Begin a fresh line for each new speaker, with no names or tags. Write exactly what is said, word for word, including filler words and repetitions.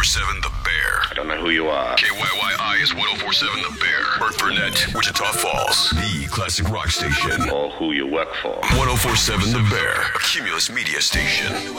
seven The Bear.
I don't know who you are.
K Y Y I is ten forty-seven The Bear. Burt Burnett, Wichita Falls. The classic rock station.
Or who you work for.
ten forty-seven The Bear. A Cumulus Media Station.